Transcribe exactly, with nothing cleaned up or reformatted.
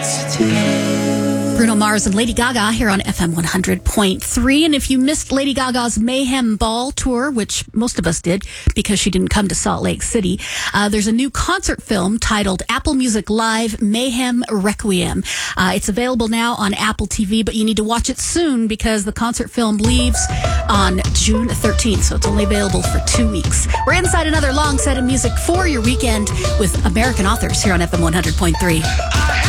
Bruno Mars and Lady Gaga here on F M one hundred point three. And if you missed Lady Gaga's Mayhem Ball tour, which most of us did because she didn't come to Salt Lake City, uh, there's a new concert film titled Apple Music Live Mayhem Requiem. Uh, it's available now on Apple T V, but you need to watch it soon because the concert film leaves on June thirteenth, so it's only available for two weeks. We're inside another long set of music for your weekend with American authors here on F M one hundred point three.